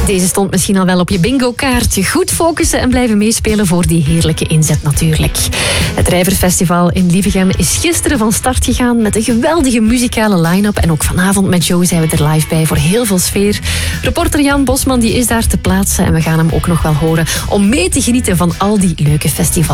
Deze stond misschien al wel op je bingo-kaartje. Goed focussen en blijven meespelen voor die heerlijke inzet natuurlijk. Het Rijverfestival in Lievegem is gisteren van start gegaan met een geweldige muzikale line-up. En ook vanavond met Joe zijn we er live bij voor heel veel sfeer. Reporter Jan Bosman die is daar te plaatsen en we gaan hem ook nog wel horen om mee te genieten van al die leuke festivals.